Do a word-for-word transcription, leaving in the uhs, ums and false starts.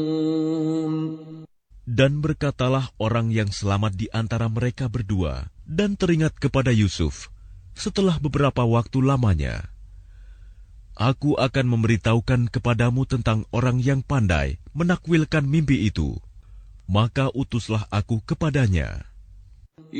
Dan berkatalah orang yang selamat di antara mereka berdua, dan teringat kepada Yusuf setelah beberapa waktu lamanya. Aku akan memberitahukan kepadamu tentang orang yang pandai menakwilkan mimpi itu. Maka utuslah aku kepadanya.